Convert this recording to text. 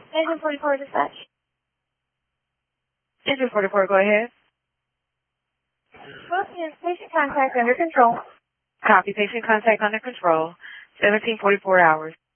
Engine 44 dispatch. Engine 44, go ahead. Wilson, patient contact under control. Copy. Patient contact under control. 1744 hours.